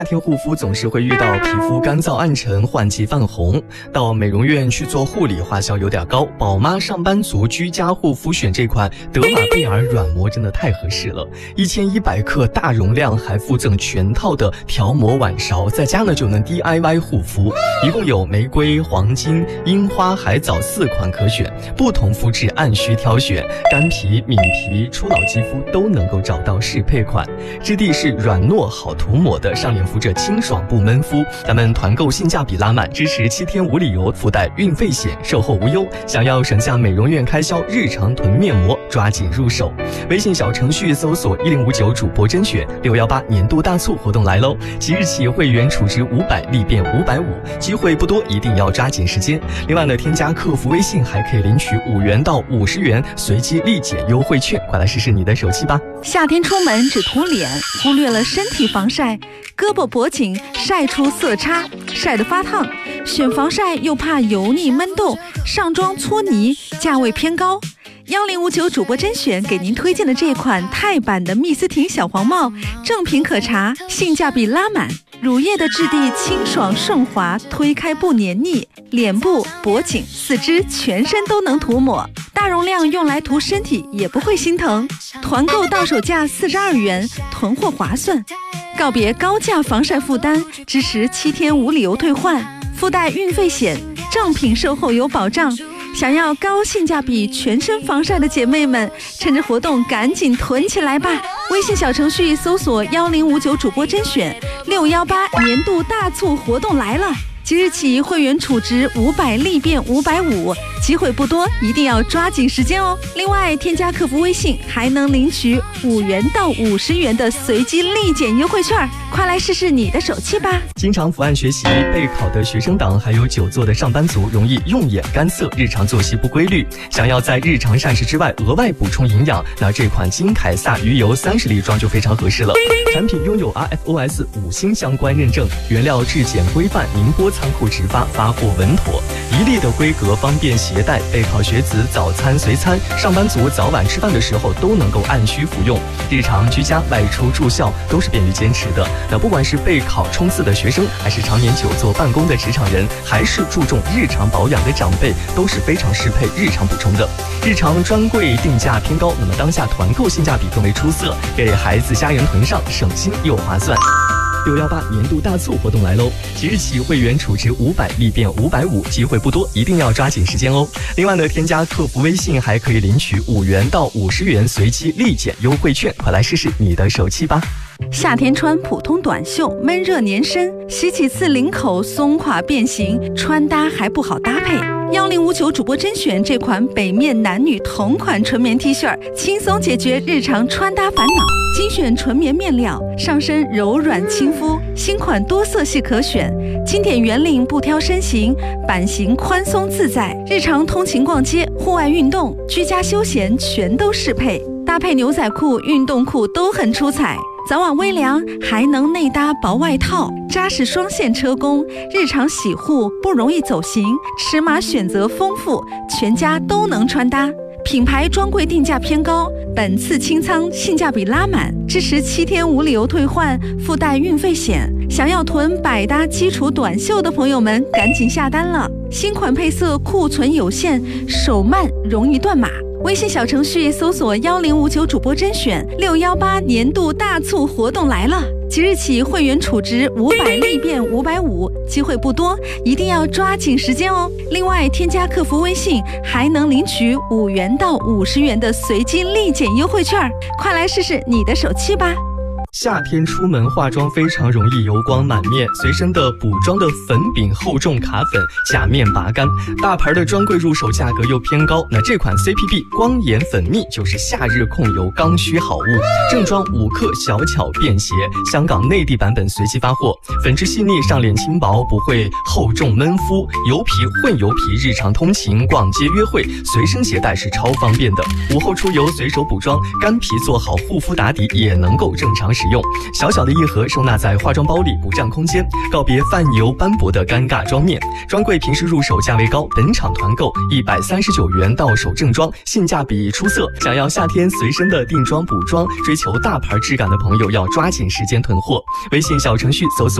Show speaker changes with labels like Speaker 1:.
Speaker 1: 夏天护肤总是会遇到皮肤干燥暗沉、换季泛红，到美容院去做护理花销有点高。宝妈上班族居家护肤选这款德玛贝尔软膜真的太合适了，1100克大容量，还附赠全套的调膜碗勺，在家呢就能 DIY 护肤。一共有玫瑰、黄金、樱花、海藻4款可选，不同肤质按需挑选，干皮、敏皮、初老肌肤都能够找到适配款。质地是软糯好涂抹的，上脸敷着清爽不闷肤。咱们团购性价比拉满，支持7天无理由，附带运费险，售后无忧。想要省下美容院开销，日常囤面膜，抓紧入手。微信小程序搜索1059主播甄选，618年度大促活动来喽！即日起会员储值500立变550，机会不多，一定要抓紧时间。另外呢，添加客服微信还可以领取5元到50元随机立减优惠券，快来试试你的手气吧！
Speaker 2: 夏天出门只涂脸，忽略了身体防晒，胳膊脖颈晒出色差，晒得发烫，选防晒又怕油腻闷痘，上妆搓泥，价位偏高。1059主播甄选给您推荐的这款钛版的蜜丝婷小黄帽，正品可查，性价比拉满。乳液的质地清爽顺滑，推开不黏腻，脸部、脖颈、四肢、全身都能涂抹，大容量用来涂身体也不会心疼。团购到手价42元，囤货划算。告别高价防晒负担，支持7天无理由退换，附带运费险，正品售后有保障。想要高性价比全身防晒的姐妹们，趁着活动赶紧囤起来吧！微信小程序搜索1059主播甄选，618年度大促活动来了！即日起会员储值500立变550，机会不多，一定要抓紧时间哦。另外，添加客服微信还能领取5元到50元的随机立减优惠券，快来试试你的手气吧！
Speaker 1: 经常伏案学习、备考的学生党，还有久坐的上班族，容易用眼干涩，日常作息不规律，想要在日常膳食之外额外补充营养，那这款金凯撒鱼油30粒装就非常合适了。产品拥有 RFOS 5星相关认证，原料质检规范，宁波仓库直发，发货稳妥，1粒的规格，方便携带。备考学子早餐随餐，上班族早晚吃饭的时候都能够按需服用。日常居家、外出住校都是便于坚持的。那不管是备考冲刺的学生，还是常年久坐办公的职场人，还是注重日常保养的长辈，都是非常适配日常补充的。日常专柜定价偏高，那么当下团购性价比更为出色，给孩子家人囤上，省心又划算。618年度大促活动来喽！即日起会员储值500立变550，机会不多，一定要抓紧时间哦。另外呢，添加客服微信还可以领取5元到50元随机立减优惠券，快来试试你的手气吧！
Speaker 2: 夏天穿普通短袖，闷热粘身，洗几次领口松垮变形，穿搭还不好搭配。1059主播甄选这款北面男女同款纯棉 T 恤，轻松解决日常穿搭烦恼。精选纯棉面料，上身柔软亲肤，新款多色系可选，经典圆领不挑身形，版型宽松自在，日常通勤逛街、户外运动、居家休闲全都适配，搭配牛仔裤、运动裤都很出彩。早晚微凉，还能内搭薄外套，扎实双线车工，日常洗护不容易走形，尺码选择丰富，全家都能穿搭。品牌专柜定价偏高，本次清仓性价比拉满，支持7天无理由退换，附带运费险。想要囤百搭基础短袖的朋友们，赶紧下单了！新款配色库存有限，手慢容易断码。微信小程序搜索1059主播甄选，618年度大促活动来了！即日起会员储值500立变550，机会不多，一定要抓紧时间哦。另外，添加客服微信还能领取5元到50元的随机立减优惠券，快来试试你的手气吧！
Speaker 1: 夏天出门化妆非常容易油光满面，随身的补妆的粉饼厚重卡粉，假面拔干，大牌的专柜入手价格又偏高，那这款 CPB 光眼粉蜜就是夏日控油刚需好物，正装5克，小巧便携，香港内地版本随机发货，粉质细腻，上脸轻薄，不会厚重闷肤，油皮混油皮，日常通勤、逛街、约会随身携带是超方便的。午后出游随手补妆，干皮做好护肤打底也能够正常使使用。小小的一盒收纳在化妆包里，不占空间，告别泛油斑驳的尴尬妆面。专柜平时入手价位高，本场团购139元到手正装，性价比出色。想要夏天随身的定妆补妆，追求大牌质感的朋友要抓紧时间囤货。微信小程序搜索